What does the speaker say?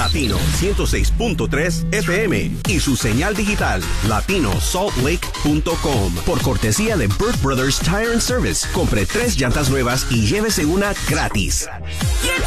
Latino 106.3 FM y su señal digital latinosaltlake.com. Por cortesía de Burt Brothers Tire and Service, compre 3 llantas nuevas y llévese una gratis. Get